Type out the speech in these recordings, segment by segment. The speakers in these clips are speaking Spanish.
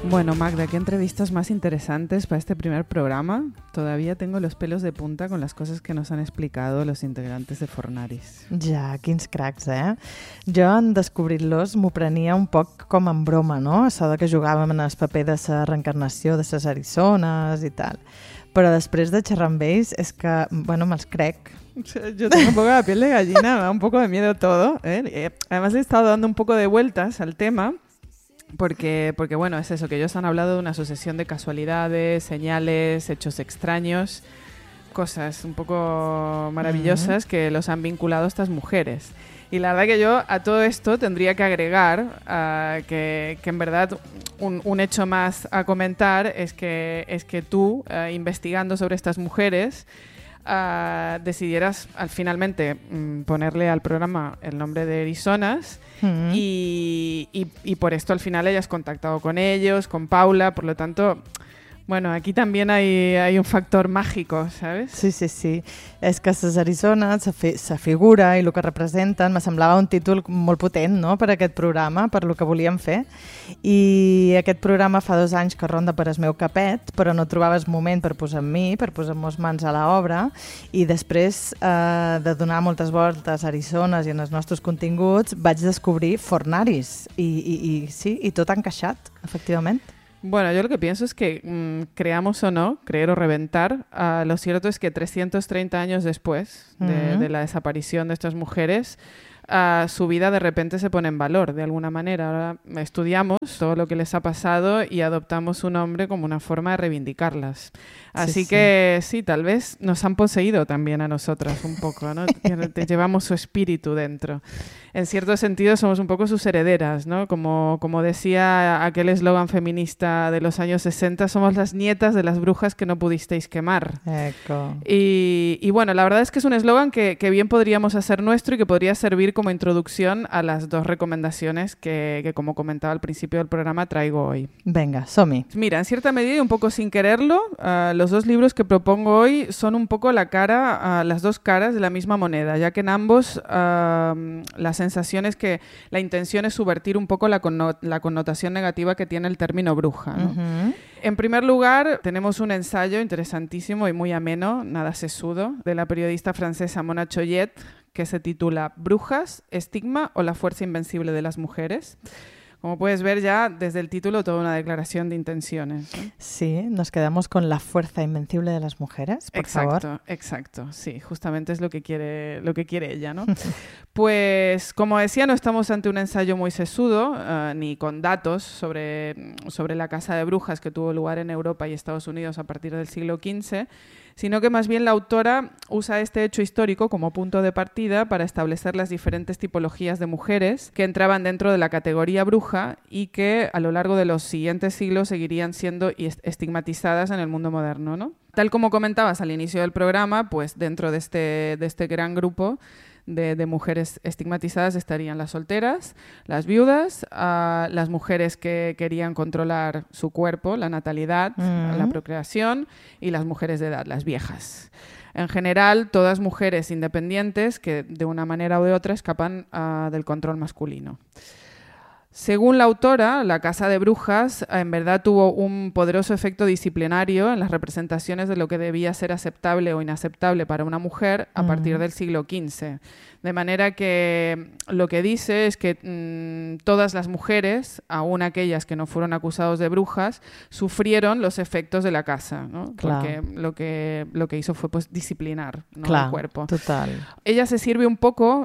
Bueno, Magda, ¿qué entrevistas más interesantes para este primer programa? Todavía tengo los pelos de punta con las cosas que nos han explicado los integrantes de Fornaris. Ja, quins cracs, eh? Jo, en descobrir-los, m'ho prenia un poc com en broma, no? Això de que jugàvem en el paper de la reencarnació de les Arizones i tal. Però després de xerrar amb ells és que, bueno, me'ls crec. Yo tengo un poco la piel de gallina, me da un poco de miedo todo, ¿eh? Además he estado dando un poco de vueltas al tema. Porque, bueno, es eso, que ellos han hablado de una sucesión de casualidades, señales, hechos extraños, cosas un poco maravillosas que los han vinculado a estas mujeres. Y la verdad que yo a todo esto tendría que agregar que en verdad un hecho más a comentar es que tú, investigando sobre estas mujeres, decidieras finalmente ponerle al programa el nombre de Arizonas y por esto al final hayas contactado con ellos, con Paula, por lo tanto, bueno, aquí también hay un factor mágico, ¿sabes? Sí, sí, sí. És que les Arizones, la figura i el que representen, me semblava un títol molt potent, no?, per a aquest programa, per lo que volíem fer. I aquest programa fa 2 anys que ronda per el meu capet, però no trobaves moment per posar amb mi, per posar-nos mans a l'obra, i després de donar moltes voltes a Arizones i en els nostres continguts, vaig descobrir Fornaris. I sí, i tot ha encaixat, efectivament. Bueno, yo lo que pienso es que creamos o no, creer o reventar, lo cierto es que 330 años después de la desaparición de estas mujeres, su vida de repente se pone en valor de alguna manera. Ahora estudiamos todo lo que les ha pasado y adoptamos su nombre como una forma de reivindicarlas. Así que sí, tal vez nos han poseído también a nosotras un poco, ¿no? Te llevamos su espíritu dentro. En cierto sentido somos un poco sus herederas, ¿no? Como decía aquel eslogan feminista de los años 60, somos las nietas de las brujas que no pudisteis quemar. Eco. Y bueno, la verdad es que es un eslogan que bien podríamos hacer nuestro y que podría servir como introducción a las 2 recomendaciones que como comentaba al principio del programa, traigo hoy. Venga, som-hi. Mira, en cierta medida y un poco sin quererlo, los 2 libros que propongo hoy son un poco las 2 caras de la misma moneda, ya que en ambos la sensación es que la intención es subvertir un poco la connotación negativa que tiene el término bruja, ¿no? En primer lugar, tenemos un ensayo interesantísimo y muy ameno, nada sesudo, de la periodista francesa Mona Choyet, que se titula Brujas, estigma o la fuerza invencible de las mujeres. Como puedes ver ya desde el título, toda una declaración de intenciones, ¿no? Sí, nos quedamos con la fuerza invencible de las mujeres, por favor. Exacto, sí, justamente es lo que quiere ella, ¿no? Pues, como decía, no estamos ante un ensayo muy sesudo, ni con datos sobre la caza de brujas que tuvo lugar en Europa y Estados Unidos a partir del siglo XV, sino que más bien la autora usa este hecho histórico como punto de partida para establecer las diferentes tipologías de mujeres que entraban dentro de la categoría bruja y que a lo largo de los siguientes siglos seguirían siendo estigmatizadas en el mundo moderno, ¿no? Tal como comentabas al inicio del programa, pues dentro de este gran grupo de mujeres estigmatizadas estarían las solteras, las viudas, las mujeres que querían controlar su cuerpo, la natalidad, la procreación, y las mujeres de edad, las viejas. En general, todas mujeres independientes que de una manera u de otra escapan del control masculino. Según la autora, la caza de brujas en verdad tuvo un poderoso efecto disciplinario en las representaciones de lo que debía ser aceptable o inaceptable para una mujer a partir del siglo XV. De manera que lo que dice es que todas las mujeres, aun aquellas que no fueron acusadas de brujas, sufrieron los efectos de la caza, ¿no? Porque lo que hizo fue pues disciplinar, ¿no? El cuerpo. Total. Ella se sirve un poco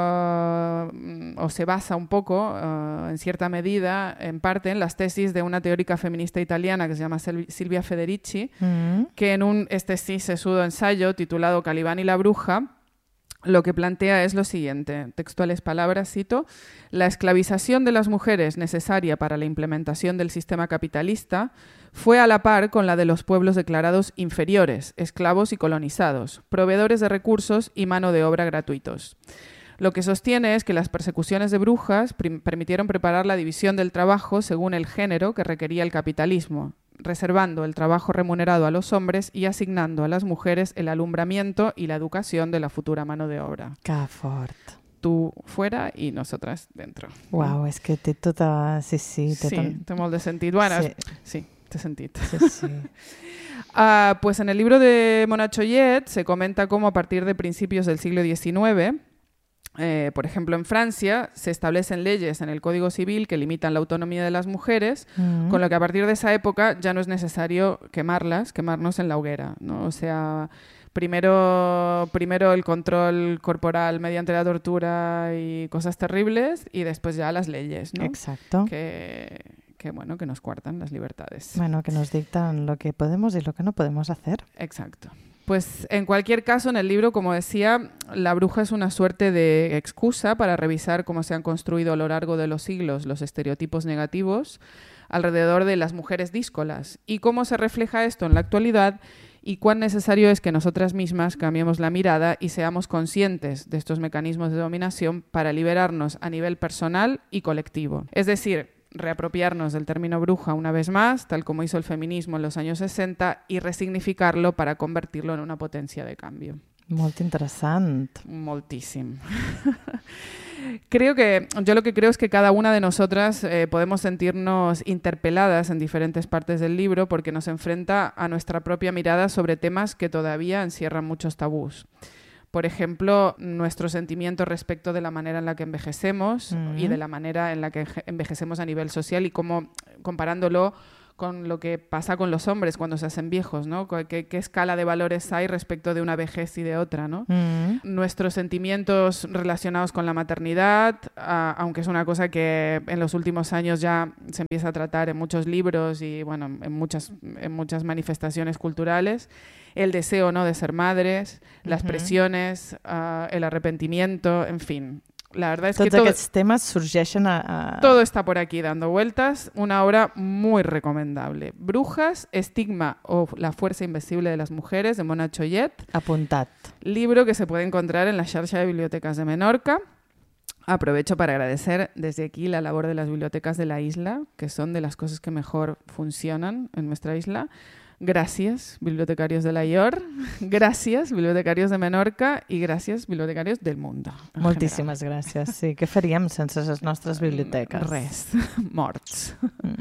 o se basa un poco en cierta medida, en parte, en las tesis de una teórica feminista italiana que se llama Silvia Federici, que en este sí sesudo ensayo titulado Calibán y la bruja, lo que plantea es lo siguiente, textuales palabras, cito: la esclavización de las mujeres necesaria para la implementación del sistema capitalista fue a la par con la de los pueblos declarados inferiores, esclavos y colonizados, proveedores de recursos y mano de obra gratuitos. Lo que sostiene es que las persecuciones de brujas permitieron preparar la división del trabajo según el género que requería el capitalismo, reservando el trabajo remunerado a los hombres y asignando a las mujeres el alumbramiento y la educación de la futura mano de obra. Que fort. tú fuera i nosaltres dentro. Uau, és que té tota... Sí, té molt de sentit. Bueno, sí, té sentit. Sí. Pues en el libro de Mona Chollet se comenta cómo a partir de principios del siglo XIX, por ejemplo, en Francia se establecen leyes en el Código Civil que limitan la autonomía de las mujeres, con lo que a partir de esa época ya no es necesario quemarnos en la hoguera, ¿no? O sea, primero el control corporal mediante la tortura y cosas terribles, y después ya las leyes, ¿no? Exacto. Que nos coartan las libertades. Bueno, que nos dictan lo que podemos y lo que no podemos hacer. Exacto. Pues en cualquier caso, en el libro, como decía, la bruja es una suerte de excusa para revisar cómo se han construido a lo largo de los siglos los estereotipos negativos alrededor de las mujeres díscolas y cómo se refleja esto en la actualidad y cuán necesario es que nosotras mismas cambiemos la mirada y seamos conscientes de estos mecanismos de dominación para liberarnos a nivel personal y colectivo. Es decir, reapropiarnos del término bruja una vez más, tal como hizo el feminismo en los años 60, y resignificarlo para convertirlo en una potencia de cambio. Molt interessant. Moltíssim. Yo lo que creo es que cada una de nosotras podemos sentirnos interpeladas en diferentes partes del libro porque nos enfrenta a nuestra propia mirada sobre temas que todavía encierran muchos tabús. Por ejemplo, nuestro sentimiento respecto de la manera en la que envejecemos y de la manera en la que envejecemos a nivel social y cómo comparándolo con lo que pasa con los hombres cuando se hacen viejos, ¿no? ¿Qué escala de valores hay respecto de una vejez y de otra, ¿no? Nuestros sentimientos relacionados con la maternidad, aunque es una cosa que en los últimos años ya se empieza a tratar en muchos libros y bueno, en muchas manifestaciones culturales, el deseo, ¿no?, de ser madres, las presiones, el arrepentimiento, en fin. La verdad es que aquests temes sorgeixen todo está por aquí dando vueltas. Una obra muy recomendable. Brujas, estigma o la fuerza invisible de las mujeres, de Mona Chollet. Apuntat. Libro que se puede encontrar en la xarxa de bibliotecas de Menorca. Aprovecho para agradecer desde aquí la labor de las bibliotecas de la isla, que son de las cosas que mejor funcionan en nuestra isla. Gracias, bibliotecarios de la IOR, gracias, bibliotecarios de Menorca i gràcies, bibliotecarios del mundo. Moltíssimes gràcies. Sí, què faríem sense les nostres biblioteques? Res, morts.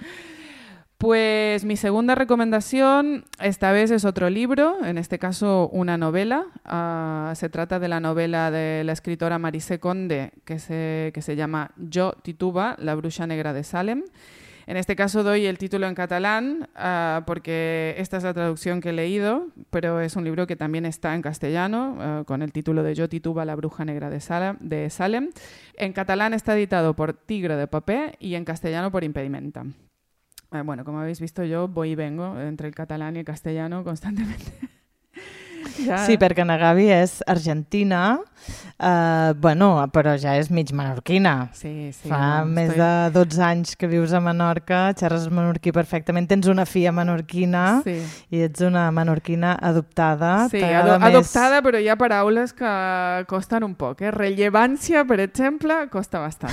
Pues mi segunda recomendación esta vez es otro libro, en este caso una novela. Se trata de la novela de la escritora Marisé Conde que se llama Jo Tituba, la bruja negra de Salem. En este caso doy el título en catalán porque esta es la traducción que he leído, pero es un libro que también está en castellano con el título de Jo Tituba, la bruja negra de Salem. En catalán está editado por Tigre de Paper y en castellano por Impedimenta. Bueno, como habéis visto, yo voy y vengo entre el catalán y el castellano constantemente. Ja. Sí, perquè na Gavi és argentina, però ja és mig menorquina. Sí. Fa més de 12 anys que vius a Menorca, xerres menorquí perfectament, tens una filla menorquina i ets una menorquina adoptada. Sí, adoptada, però hi ha paraules que costen un poc. Rellevància, per exemple, costa bastant.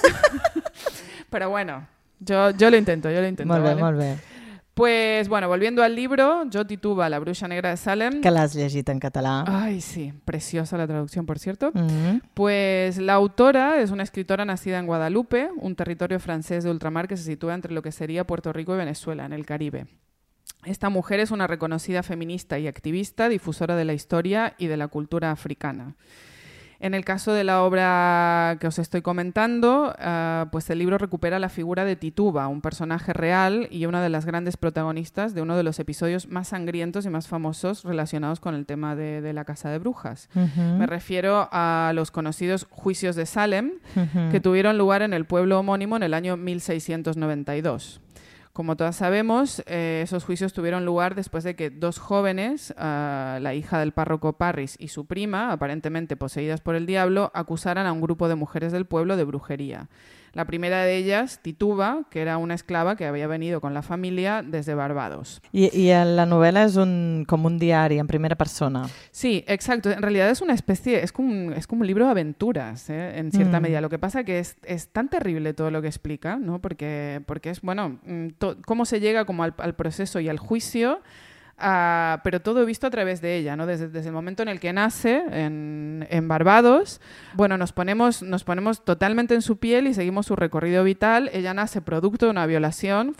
Però bueno, yo lo intento. Molt bé, ¿vale? Molt bé. Pues bueno, volviendo al libro, Jo Tituba, la bruja negra de Salem. Que l'has llegit en català. Ay, sí, preciosa la traducción, por cierto. Pues la autora es una escritora nacida en Guadalupe, un territorio francés de ultramar que se sitúa entre lo que sería Puerto Rico y Venezuela, en el Caribe. Esta mujer es una reconocida feminista y activista, difusora de la historia y de la cultura africana. En el caso de la obra que os estoy comentando, pues el libro recupera la figura de Tituba, un personaje real y una de las grandes protagonistas de uno de los episodios más sangrientos y más famosos relacionados con el tema de la casa de brujas. Me refiero a los conocidos juicios de Salem, que tuvieron lugar en el pueblo homónimo en el año 1692. Como todas sabemos, esos juicios tuvieron lugar después de que dos jóvenes, la hija del párroco Parris y su prima, aparentemente poseídas por el diablo, acusaran a un grupo de mujeres del pueblo de brujería. La primera de ellas, Tituba, que era una esclava que había venido con la familia desde Barbados. I la novela és com un diari en primera persona. Sí, exacto. En realidad es una especie, es como un libro de aventuras, en cierta medida. Lo que pasa que es tan terrible todo lo que explica, ¿no? Porque es, bueno, cómo se llega como al proceso y al juicio pero todo visto a través de ella, ¿no? Desde el momento en el que nace en Barbados, bueno, nos ponemos totalmente en su piel y seguimos su recorrido vital. Ella nace fruto de una violación,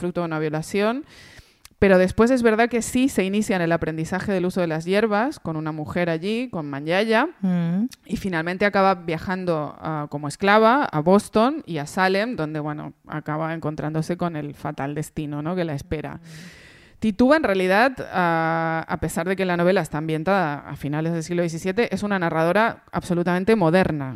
pero después es verdad que sí se inicia en el aprendizaje del uso de las hierbas con una mujer allí, con Manyaya, y finalmente acaba viajando como esclava a Boston y a Salem, donde, bueno, acaba encontrándose con el fatal destino, ¿no?, que la espera. Tituba, en realidad, a pesar de que la novela está ambientada a finales del siglo XVII, es una narradora absolutamente moderna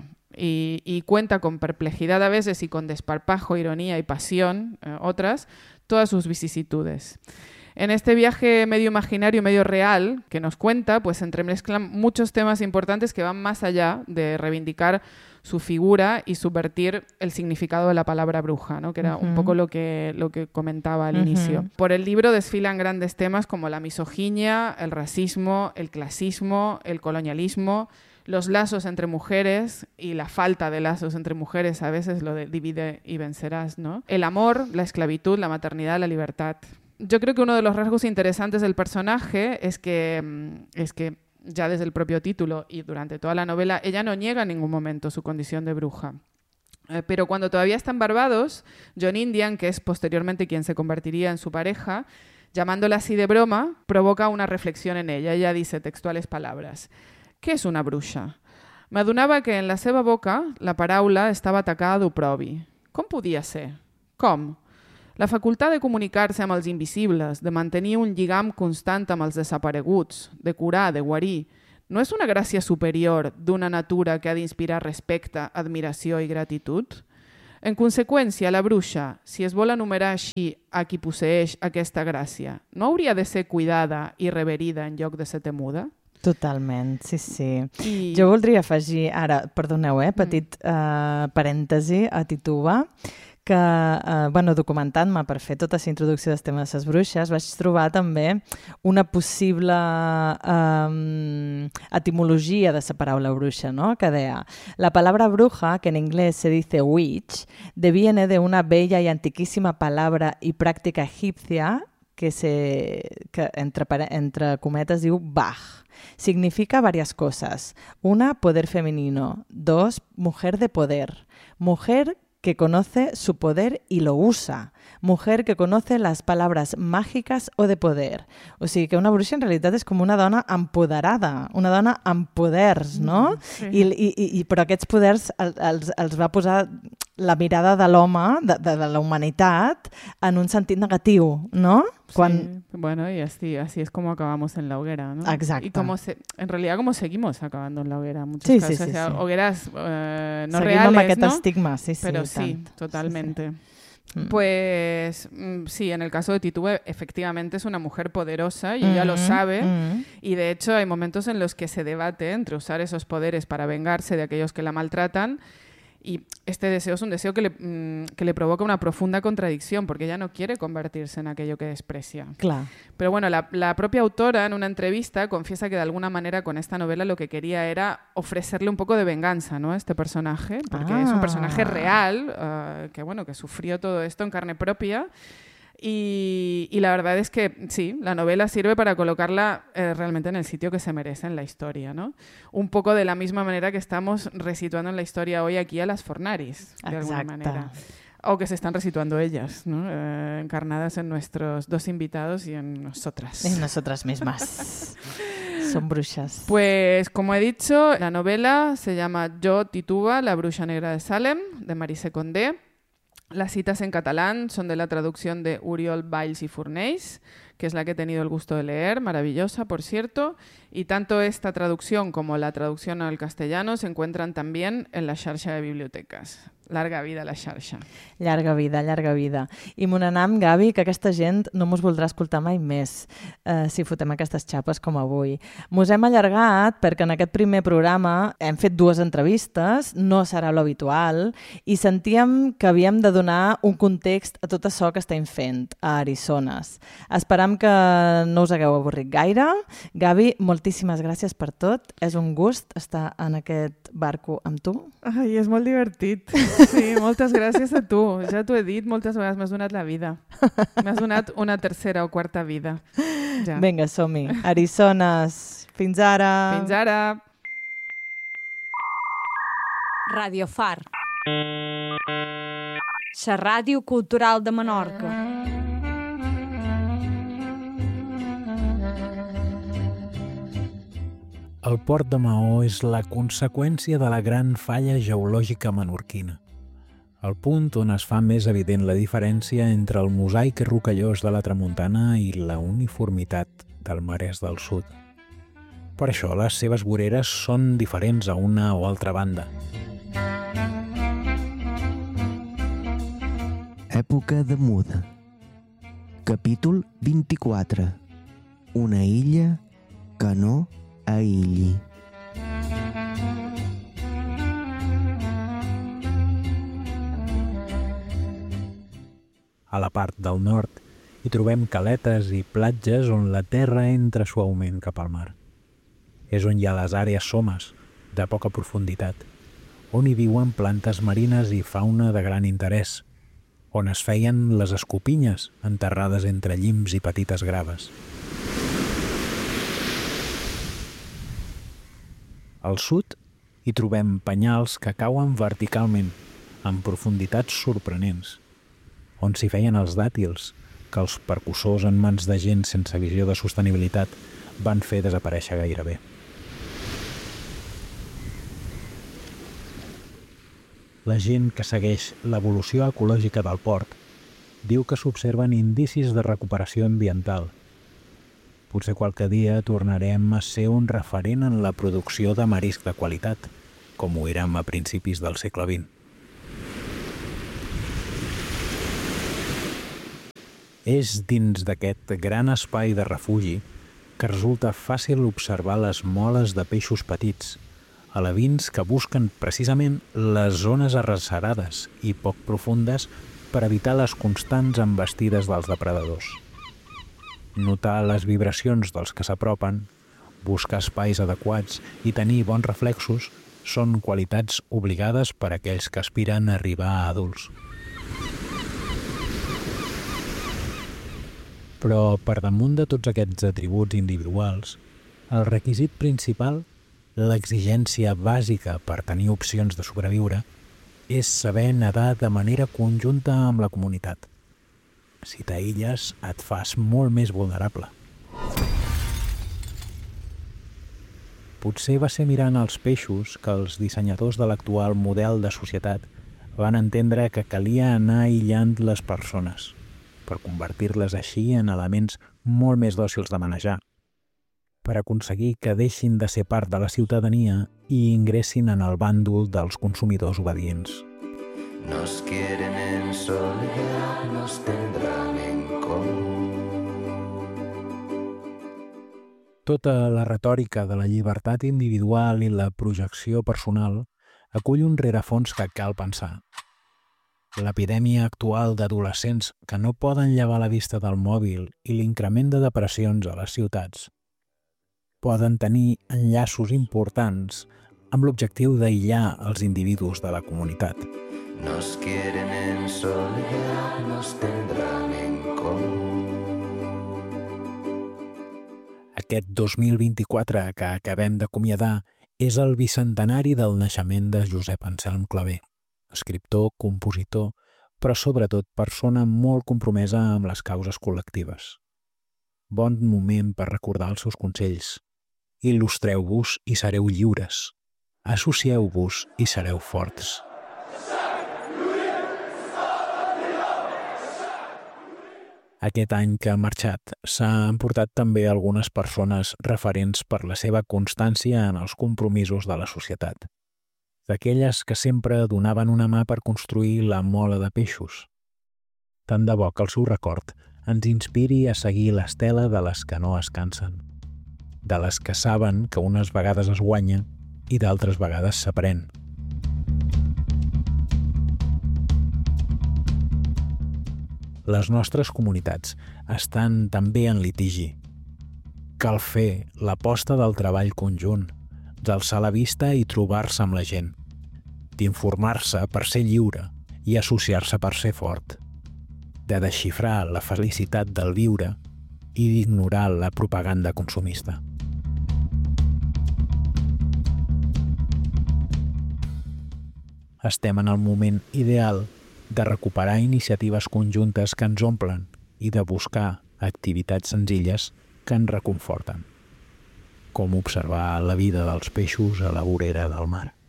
y cuenta con perplejidad a veces y con desparpajo, ironía y pasión, otras, todas sus vicisitudes. En este viaje medio imaginario, medio real que nos cuenta, pues se entremezclan muchos temas importantes que van más allá de reivindicar su figura y subvertir el significado de la palabra bruja, ¿no?, que era un poco lo que comentaba al inicio. Por el libro desfilan grandes temas como la misoginia, el racismo, el clasismo, el colonialismo, los lazos entre mujeres y la falta de lazos entre mujeres, a veces lo de divide y vencerás, ¿no? El amor, la esclavitud, la maternidad, la libertad. Yo creo que uno de los rasgos interesantes del personaje es que ya desde el propio título y durante toda la novela, ella no niega en ningún momento su condición de bruja. Pero cuando todavía está en Barbados, John Indian, que es posteriormente quien se convertiría en su pareja, llamándola así de broma, provoca una reflexión en ella. Ella dice textuales palabras: «Què és una bruixa? M'adonava que en la seva boca la paraula estava tacada d'oprobi. Com podia ser? Com? La facultat de comunicar-se amb els invisibles, de mantenir un lligam constant amb els desapareguts, de curar, de guarir, no és una gràcia superior d'una natura que ha d'inspirar respecte, admiració i gratitud? En conseqüència, la bruixa, si es vol enumerar així a qui posseeix aquesta gràcia, no hauria de ser cuidada i reverida en lloc de ser temuda?» Totalment, sí. Jo voldria afegir, ara, perdoneu, petit parèntesi a Tituba, que, documentant-me per fer tota aquesta introducció dels temes de les bruixes, vaig trobar també una possible etimologia de la paraula bruixa, ¿no?, que deia: la palabra bruja, que en inglés se dice witch, deviene de una bella y antiquísima palabra y práctica egipcia que entre cometas diu Bach. Significa varias cosas. Una, poder femenino. Dos, mujer de poder. Mujer que conoce su poder y lo usa. Mujer que conoce las palabras mágicas o de poder. O sigui que una bruixa en realitat és com una dona empoderada, una dona amb poders, no? Sí. Però aquests poders els va posar la mirada de l'home, de la humanitat, en un sentit negatiu, ¿no? Sí, bueno, y así es como acabamos en la hoguera, ¿no? Exacto. Y en realidad como seguimos acabando en la hoguera en muchos casos. Sí. O sea, hogueras no seguim reales, amb aquest ¿no? estigma, sí. Pero sí, totalmente. Sí. Pues sí, en el caso de Titube efectivamente es una mujer poderosa y ella lo sabe y de hecho hay momentos en los que se debate entre usar esos poderes para vengarse de aquellos que la maltratan. Y este deseo es un deseo que le provoca una profunda contradicción, porque ella no quiere convertirse en aquello que desprecia. Claro. Pero bueno, la propia autora en una entrevista confiesa que de alguna manera con esta novela lo que quería era ofrecerle un poco de venganza, ¿no?, a este personaje, porque es un personaje real, que sufrió todo esto en carne propia. Y la verdad es que sí, la novela sirve para colocarla realmente en el sitio que se merece en la historia, ¿no? Un poco de la misma manera que estamos resituando en la historia hoy aquí a las Fornaris, de alguna manera. O que se están resituando ellas, ¿no? Encarnadas en nuestros dos invitados y en nosotras. En nosotras mismas. Son brujas. Pues, como he dicho, la novela se llama Jo, Tituba, la bruja negra de Salem, de Marise Condé. Las citas en catalán son de la traducción de Oriol Valls y Fornells, que es la que he tenido el gusto de leer, maravillosa, por cierto, y tanto esta traducción como la traducción al castellano se encuentran también en la xarxa de bibliotecas. Larga vida la xarxa. Llarga vida, llarga vida. I mon anam, Gavi, que aquesta gent no mos voldrà escoltar mai més si fotem aquestes xapes com avui. Mos hem allargat perquè en aquest primer programa hem fet 2 entrevistes, no serà l'habitual, i sentíem que havíem de donar un context a tot això que estem fent a Arizones. Esperam que no us hagueu avorrit gaire. Gavi, moltíssimes gràcies per tot. És un gust estar en aquest barco amb tu. Ai, és molt divertit. Sí, moltes gràcies a tu. Ja t'ho he dit moltes vegades, m'has donat la vida. M'has donat una tercera o quarta vida. Ja. Vinga, som-hi. Eriçones, fins ara. Fins ara. Radio Far. La ràdio cultural de Menorca. El port de Maó és la conseqüència de la gran falla geològica menorquina. El punt on es fa més evident la diferència entre el mosaic rocallós de la tramuntana i la uniformitat del marès del sud. Per això les seves voreres són diferents a una o altra banda. Època de muda. Capítol 24. Una illa que no aïlli. A la part del nord hi trobem caletes i platges on la terra entra suaument cap al mar. És on hi ha les àrees somes, de poca profunditat, on hi viuen plantes marines i fauna de gran interès, on es feien les escopinyes enterrades entre llims i petites graves. Al sud hi trobem penyals que cauen verticalment, en profunditats sorprenents, on s'hi feien els dàtils, que els percussors en mans de gent sense visió de sostenibilitat van fer desaparèixer gairebé. La gent que segueix l'evolució ecològica del port diu que s'observen indicis de recuperació ambiental. Potser qualque dia tornarem a ser un referent en la producció de marisc de qualitat, com ho érem a principis del segle XX. És dins d'aquest gran espai de refugi que resulta fàcil observar les moles de peixos petits, alevins que busquen precisament les zones arrecerades i poc profundes per evitar les constants envestides dels depredadors. Notar les vibracions dels que s'apropen, buscar espais adequats i tenir bons reflexos són qualitats obligades per a aquells que aspiren a arribar a adults. Però per damunt de tots aquests atributs individuals, el requisit principal, l'exigència bàsica per tenir opcions de sobreviure, és saber nedar de manera conjunta amb la comunitat. Si t'aïlles, et fas molt més vulnerable. Potser va ser mirant els peixos que els dissenyadors de l'actual model de societat van entendre que calia anar aïllant les persones per convertir-les així en elements molt més dòcils de manejar, per aconseguir que deixin de ser part de la ciutadania i ingressin en el bàndol dels consumidors obedients. Nos quieren en soledad, nos tendrán en común. Tota la retòrica de la llibertat individual i la projecció personal acull un rerefons que cal pensar. L'epidèmia actual d'adolescents que no poden llevar la vista del mòbil i l'increment de depressions a les ciutats poden tenir enllaços importants amb l'objectiu d'aïllar els individus de la comunitat. Nos quieren en soledad, nos tendrán en común. Aquest 2024 que acabem d'acomiadar és el bicentenari del naixement de Josep Anselm Clavé, escriptor, compositor, però sobretot persona molt compromesa amb les causes col·lectives. Bon moment per recordar els seus consells. Il·lustreu-vos i sereu lliures. Associeu-vos i sereu forts. Aquest any que ha marxat s'ha emportat també algunes persones referents per la seva constància en els compromisos de la societat. D'aquelles que sempre donaven una mà per construir la mola de peixos. Tant de bo que el seu record ens inspiri a seguir l'estela de les que no es cansen, de les que saben que unes vegades es guanya i d'altres vegades s'aprèn. Les nostres comunitats estan també en litigi. Cal fer l'aposta del treball conjunt, d'alçar la vista i trobar-se amb la gent, d'informar-se per ser lliure i associar-se per ser fort, de desxifrar la felicitat del viure i d'ignorar la propaganda consumista. Estem en el moment ideal de recuperar iniciatives conjuntes que ens omplen i de buscar activitats senzilles que ens reconforten, com observar la vida dels peixos a la vorera del mar.